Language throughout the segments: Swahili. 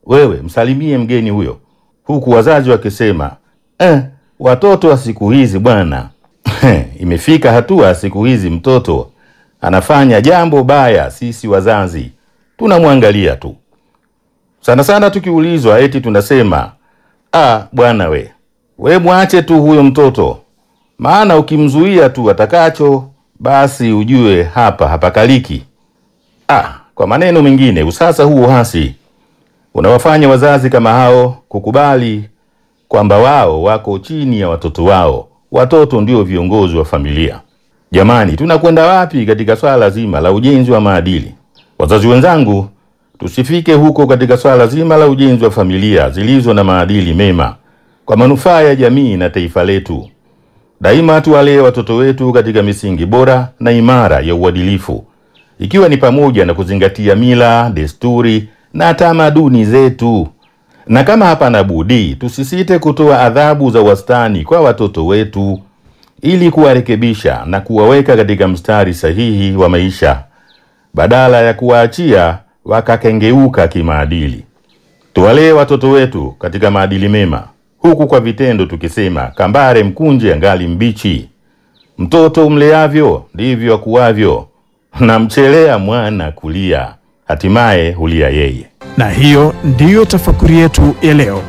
wewe msalimie mgeni huyo, huku wazazi wakisema watoto wa siku hizi bwana. Imefika hatua siku hizi mtoto anafanya jambo baya, sisi wazazi tunamwangalia tu. Sana sana tukiulizwa eti tunasema bwana we mwache tu huyo mtoto, maana ukimzuia tu atakacho basi ujue hapa hapakaliki. Kwa maneno mengine, usasa huu hasi unawafanya wazazi kama hao kukubali kwamba wao wako chini ya watoto wao. Watoto ndio viongozi wa familia. Jamani, tunakwenda wapi katika swala zima la ujenzi wa maadili? Wazazi wenzangu, tusifike huko katika swala zima la ujenzi wa familia zilizo na maadili mema kwa manufaa ya jamii na taifa letu. Daima tuwalee watoto wetu katika misingi bora na imara ya uadilifu, ikiwa ni pamoja na kuzingatia mila, desturi na tamaduni zetu. Na kama hapana budi, tusisite kutoa adhabu za wastani kwa watoto wetu ili kuwarekebisha na kuwaweka katika mstari sahihi wa maisha, badala ya kuwaachia wakakengeuka kimaadili. Tuwalee watoto wetu katika maadili mema, huku kwa vitendo tukisema kambare mkunje angali mbichi. Mtoto umleavyo ndivyo akuavyo, na mchelea mwana kulia, hatimaye hulia yeye. Na hiyo ndiyo tafakuri yetu ya leo.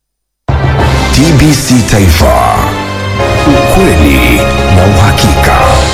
TBC Taifa, ukweli na uhakika.